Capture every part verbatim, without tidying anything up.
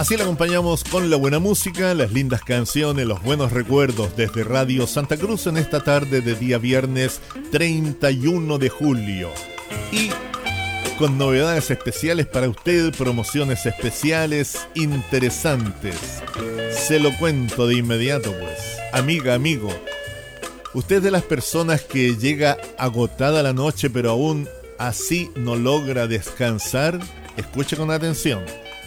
Así la acompañamos con la buena música, las lindas canciones, los buenos recuerdos desde Radio Santa Cruz en esta tarde de día viernes treinta y uno de julio. Y con novedades especiales para usted, promociones especiales interesantes. Se lo cuento de inmediato, pues. Amiga, amigo, usted es de las personas que llega agotada la noche pero aún así no logra descansar. Escuche con atención.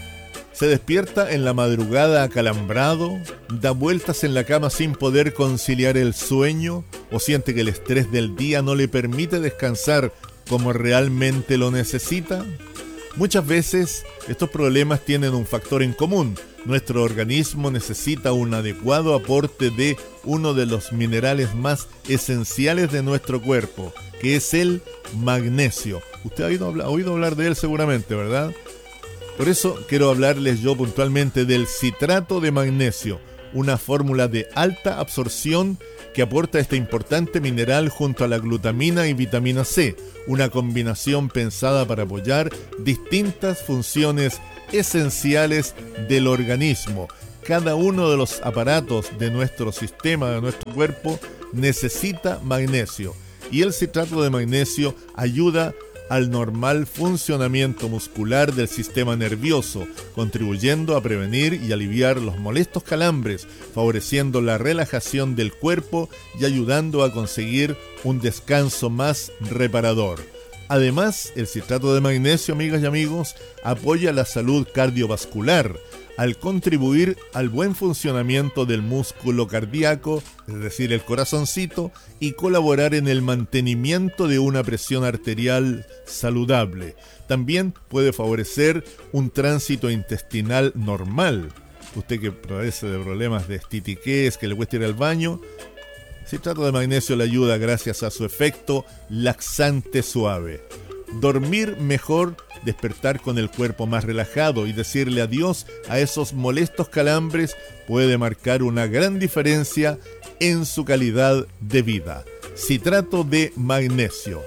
Se despierta en la madrugada acalambrado, da vueltas en la cama sin poder conciliar el sueño o siente que el estrés del día no le permite descansar como realmente lo necesita. Muchas veces estos problemas tienen un factor en común. Nuestro organismo necesita un adecuado aporte de uno de los minerales más esenciales de nuestro cuerpo, que es el magnesio. Usted ha oído hablar, ha oído hablar de él seguramente, ¿verdad? Por eso quiero hablarles yo puntualmente del citrato de magnesio, una fórmula de alta absorción que aporta este importante mineral junto a la glutamina y vitamina C, una combinación pensada para apoyar distintas funciones esenciales del organismo. Cada uno de los aparatos de nuestro sistema, de nuestro cuerpo, necesita magnesio, y el citrato de magnesio ayuda al normal funcionamiento muscular del sistema nervioso, contribuyendo a prevenir y aliviar los molestos calambres, favoreciendo la relajación del cuerpo y ayudando a conseguir un descanso más reparador. Además, el citrato de magnesio, amigas y amigos, apoya la salud cardiovascular al contribuir al buen funcionamiento del músculo cardíaco, es decir, el corazoncito, y colaborar en el mantenimiento de una presión arterial saludable. También puede favorecer un tránsito intestinal normal. Usted que padece de problemas de estitiquez, que le cuesta ir al baño, citrato de magnesio le ayuda gracias a su efecto laxante suave. Dormir mejor, despertar con el cuerpo más relajado y decirle adiós a esos molestos calambres puede marcar una gran diferencia en su calidad de vida. Citrato de magnesio.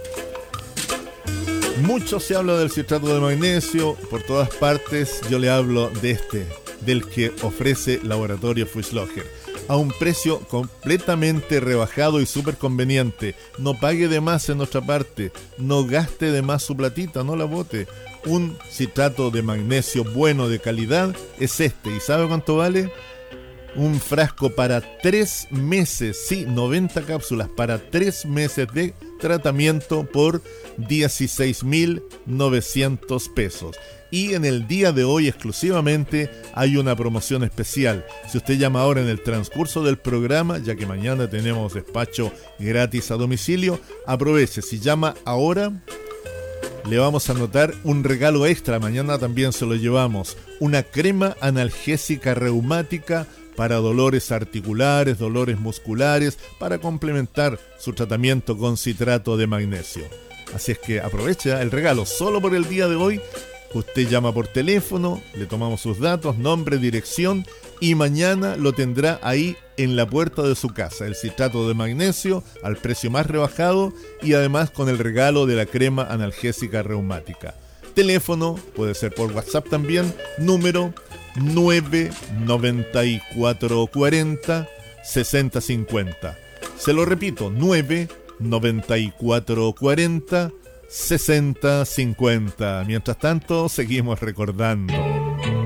Mucho se habla del citrato de magnesio por todas partes. Yo le hablo de este, del que ofrece Laboratorio Fuchslocher, a un precio completamente rebajado y súper conveniente. No pague de más en nuestra parte, no gaste de más su platita, no la bote. Un citrato de magnesio bueno, de calidad, es este. ¿Y sabe cuánto vale? Un frasco para tres meses, sí, noventa cápsulas para tres meses de tratamiento por dieciséis mil novecientos pesos. Y en el día de hoy exclusivamente hay una promoción especial. Si usted llama ahora en el transcurso del programa, ya que mañana tenemos despacho gratis a domicilio, aproveche. Si llama ahora, le vamos a anotar un regalo extra. Mañana también se lo llevamos. Una crema analgésica reumática para dolores articulares, dolores musculares, para complementar su tratamiento con citrato de magnesio. Así es que aprovecha el regalo solo por el día de hoy. Usted llama por teléfono, le tomamos sus datos, nombre, dirección, y mañana lo tendrá ahí en la puerta de su casa. El citrato de magnesio al precio más rebajado y además con el regalo de la crema analgésica reumática. Teléfono, puede ser por WhatsApp también, número nueve noventa y cuatro cuarenta sesenta cincuenta. Se lo repito, nueve noventa y cuatro cuarenta sesenta cincuenta. Mientras tanto, seguimos recordando.